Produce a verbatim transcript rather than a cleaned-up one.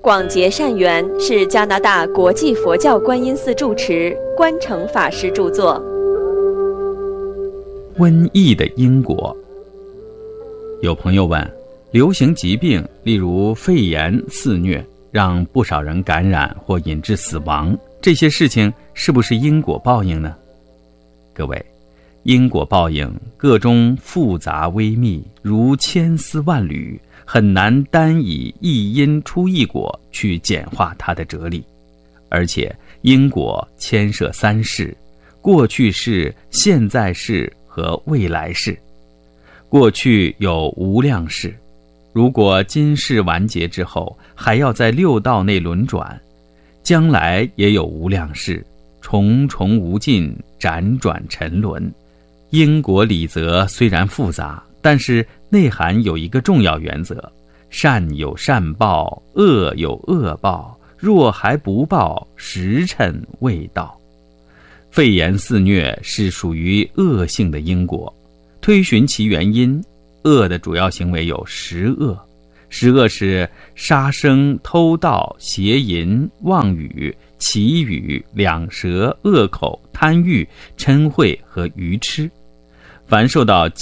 广结善缘是加拿大国际佛教观音寺住持关诚法师著作。 瘟疫的因果。有朋友问，流行疾病例如肺炎肆虐，让不少人感染或引致死亡，这些事情是不是因果报应呢？各位，因果报应各中复杂微密，如千丝万缕，很难单以一因出一果去简化它的哲理。而且因果牵涉三世，过去世、现在世和未来世。过去有无量世，如果今世完结之后还要在六道内轮转，将来也有无量世，重重无尽，辗转沉沦。因果理则虽然复杂，但是内涵有一个重要原则：善有善报，恶有恶报，若还不报，时辰未到。肺炎肆虐是属于恶性的因果，推寻其原因，恶的主要行为有十恶。十恶是杀生、偷盗、邪淫、妄语、绮语、两舌、恶口、贪欲、嗔恚和愚痴。凡受到